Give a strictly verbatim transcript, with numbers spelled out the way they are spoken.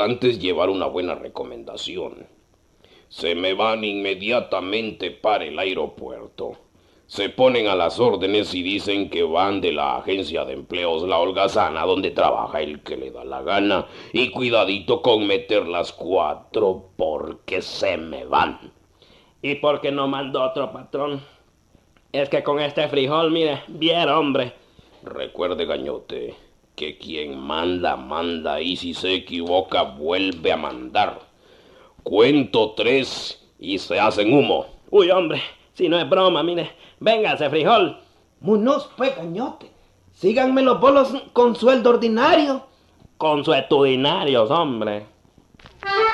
importante es llevar una buena recomendación. Se me van inmediatamente para el aeropuerto. Se ponen a las órdenes y dicen que van de la agencia de empleos La Holgazana, donde trabaja el que le da la gana. Y cuidadito con meter las cuatro, porque se me van. ¿Y por qué no mandó otro, patrón? Es que con este frijol, mire, bien, hombre. Recuerde, Gañote, que quien manda, manda, y si se equivoca, vuelve a mandar. Cuento tres y se hacen humo. Uy, hombre, si no es broma, mire, véngase, frijol. Munoz, pues, Gañote. Síganme los bolos con sueldo ordinario. Consuetudinarios, hombre.